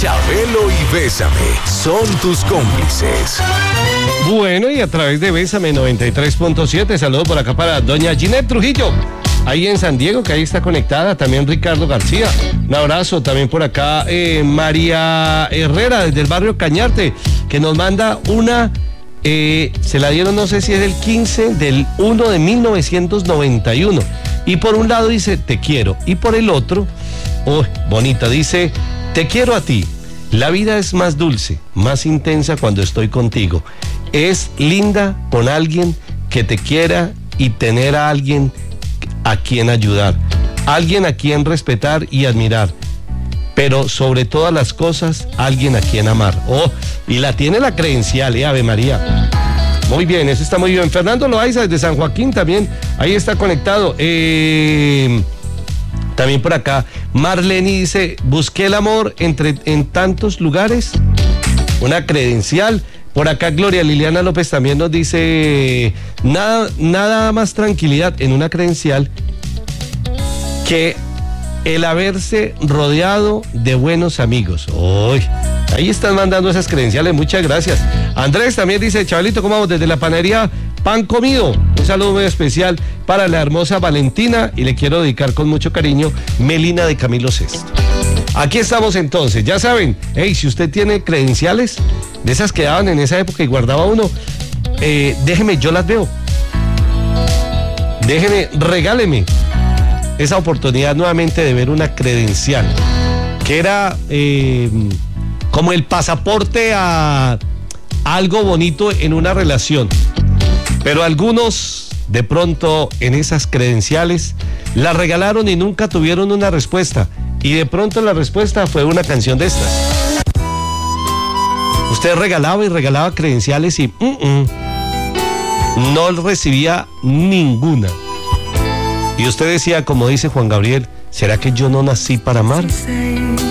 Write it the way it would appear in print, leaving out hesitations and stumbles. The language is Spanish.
Chabelo y Bésame son tus cómplices. Bueno, y a través de Bésame 93.7, saludo por acá para doña Ginette Trujillo, ahí en San Diego, que ahí está conectada. También Ricardo García, un abrazo. También por acá María Herrera, desde el barrio Cañarte, que nos manda una, se la dieron, no sé si es el 15 del 1 de 1991. Y por un lado dice, te quiero. Y por el otro, bonita, dice, te quiero a ti. La vida es más dulce, más intensa cuando estoy contigo. Es linda con alguien que te quiera y tener a alguien a quien ayudar, alguien a quien respetar y admirar, pero sobre todas las cosas, alguien a quien amar. Y la tiene la credencial, Ave María. Muy bien, eso está muy bien. Fernando Loaiza desde San Joaquín también, ahí está conectado. También por acá, Marlene dice, busqué el amor en tantos lugares, una credencial. Por acá Gloria Liliana López también nos dice, nada más tranquilidad en una credencial que el haberse rodeado de buenos amigos. Ahí están mandando esas credenciales, muchas gracias. Andrés también dice, Chabelito, ¿cómo vamos? Desde la panadería Pan Comido. Un saludo muy especial para la hermosa Valentina y le quiero dedicar con mucho cariño Melina de Camilo VI. Aquí estamos entonces, ya saben, si usted tiene credenciales de esas que daban en esa época y guardaba uno, déjeme, yo las veo. Regáleme esa oportunidad nuevamente de ver una credencial, que era como el pasaporte a algo bonito en una relación. Pero algunos, de pronto, en esas credenciales, la regalaron y nunca tuvieron una respuesta. Y de pronto la respuesta fue una canción de estas. Usted regalaba y regalaba credenciales y no recibía ninguna. Y usted decía, como dice Juan Gabriel, ¿será que yo no nací para amar?